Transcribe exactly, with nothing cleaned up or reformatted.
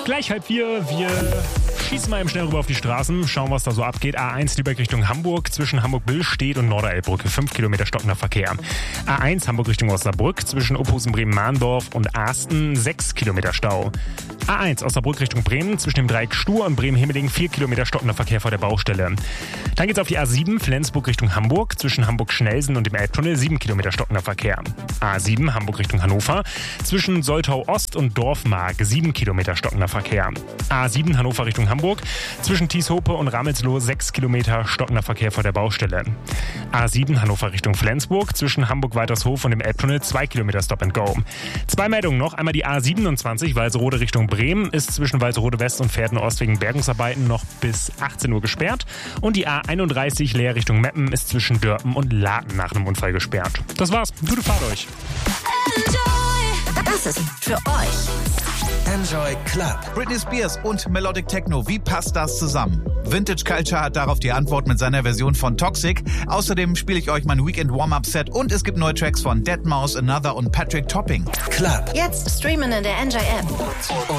Gleich halb vier, wir schießen mal eben schnell rüber auf die Straßen, schauen, was da so abgeht. A eins Lübeck Richtung Hamburg, zwischen Hamburg-Billstedt und Norderelbbrücke, fünf Kilometer stockender Verkehr. A eins Hamburg Richtung Osnabrück, zwischen Opusen-Bremen-Mahndorf und Asten, sechs Kilometer Stau. A eins Osnabrück Richtung Bremen, zwischen dem Dreieck Stur und Bremen-Himmeling, vier Kilometer stockender Verkehr vor der Baustelle. Dann geht's auf die A sieben Flensburg Richtung Hamburg, zwischen Hamburg-Schnelsen und dem Elbtunnel, sieben Kilometer stockender Verkehr. A sieben Hamburg Richtung Hannover, zwischen Soltau-Ost und Dorfmark, sieben Kilometer stockender Verkehr. A sieben Hannover Richtung Hamburg, zwischen Tieshope und Ramelsloh, sechs Kilometer stockender Verkehr vor der Baustelle. A sieben Hannover Richtung Flensburg, zwischen Hamburg-Weitershof und dem Elbtunnel, zwei Kilometer Stop and Go. Zwei Meldungen noch, einmal die A siebenundzwanzig Walserode Richtung Bremen, ist zwischen Walserode West und Pferden-Ost wegen Bergungsarbeiten noch bis achtzehn Uhr gesperrt. Und die A einunddreißig Leer Richtung Meppen ist zwischen Dörpen und Laken nach einem Unfall gesperrt. Das war's, gute Fahrt euch. Das ist für euch. Enjoy Club. Britney Spears und Melodic Techno. Wie passt das zusammen? Vintage Culture hat darauf die Antwort mit seiner Version von Toxic. Außerdem spiele ich euch mein Weekend Warm-Up-Set und es gibt neue Tracks von deadmau five, Another und Patrick Topping. Club. Jetzt streamen in der Enjoy App.